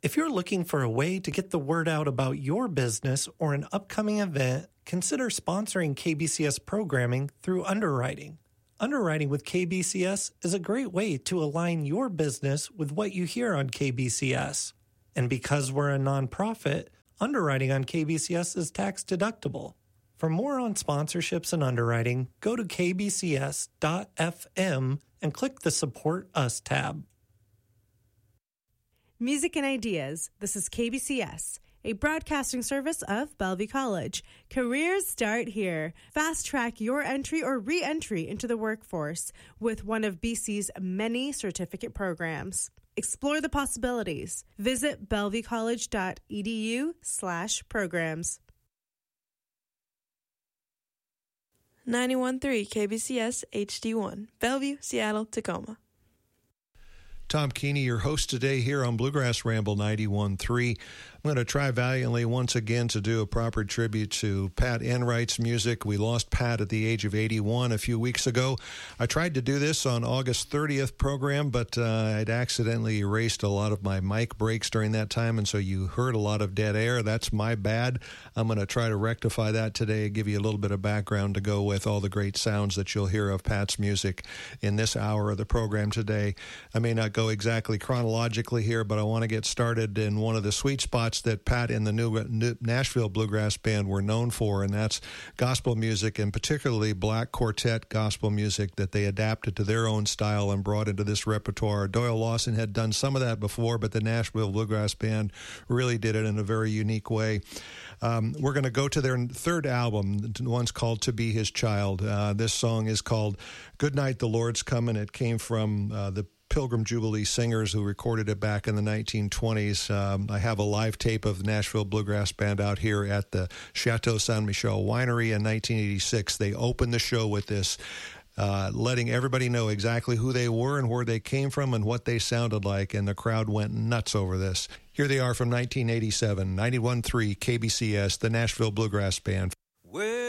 If you're looking for a way to get the word out about your business or an upcoming event, consider sponsoring KBCS programming through underwriting. Underwriting with KBCS is a great way to align your business with what you hear on KBCS. And because we're a nonprofit, underwriting on KBCS is tax deductible. For more on sponsorships and underwriting, go to kbcs.fm and click the Support Us tab. Music and Ideas. This is KBCS, a broadcasting service of Bellevue College. Careers start here. Fast track your entry or re-entry into the workforce with one of BC's many certificate programs. Explore the possibilities. Visit bellevuecollege.edu/programs. 91.3 KBCS HD1, Bellevue, Seattle, Tacoma. Tom Keeney, your host today here on Bluegrass Ramble 91.3. I'm going to try valiantly once again to do a proper tribute to Pat Enright's music. We lost Pat at the age of 81 a few weeks ago. I tried to do this on August 30th program, but I'd accidentally erased a lot of my mic breaks during that time, and so you heard a lot of dead air. That's my bad. I'm going to try to rectify that today, give you a little bit of background to go with all the great sounds that you'll hear of Pat's music in this hour of the program today. I may not go exactly chronologically here, but I want to get started in one of the sweet spots that Pat and the new Nashville Bluegrass Band were known for, and that's gospel music, and particularly black quartet gospel music that they adapted to their own style and brought into this repertoire. Doyle Lawson had done some of that before, but the Nashville Bluegrass Band really did it in a very unique way. We're going to go to their third album. The one's called To Be His Child. This song is called Good Night, the Lord's Comin'. It came from the Pilgrim Jubilee Singers, who recorded it back in the 1920s. I have a live tape of the Nashville Bluegrass Band out here at the Chateau Saint Michel Winery in 1986. They opened the show with this, letting everybody know exactly who they were and where they came from and what they sounded like, and the crowd went nuts over this. Here they are from 1987, 91.3 KBCS, the Nashville Bluegrass Band.